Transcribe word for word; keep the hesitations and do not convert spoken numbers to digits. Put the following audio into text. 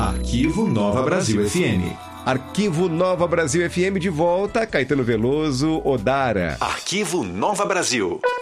Arquivo Nova Brasil F M. Arquivo Nova Brasil F M de volta. Caetano Veloso, Odara. Arquivo Nova Brasil.